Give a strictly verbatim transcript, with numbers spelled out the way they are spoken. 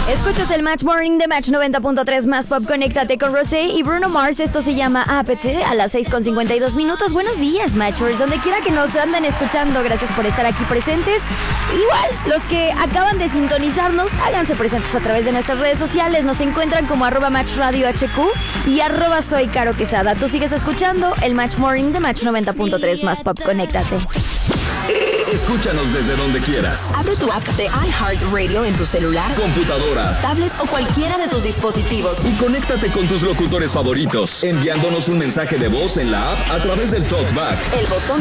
Escuchas el Match Morning de Match noventa punto tres Más Pop. Conéctate con Rosé y Bruno Mars. Esto se llama Apete a las seis con cincuenta y dos minutos. Buenos días, Matchers, donde quiera que nos anden escuchando. Gracias por estar aquí presentes. Igual, los que acaban de sintonizarnos, háganse presentes a través de nuestras redes sociales. Nos encuentran como arroba Match Radio H Q y arroba Soy Caro Quesada. Tú sigues escuchando el Match Morning de Match noventa punto tres Más Pop. Conéctate. Escúchanos desde donde quieras. Abre tu app de iHeartRadio en tu celular, computadora, tablet o cualquiera de tus dispositivos. Y conéctate con tus locutores favoritos, enviándonos un mensaje de voz en la app a través del TalkBack. El botón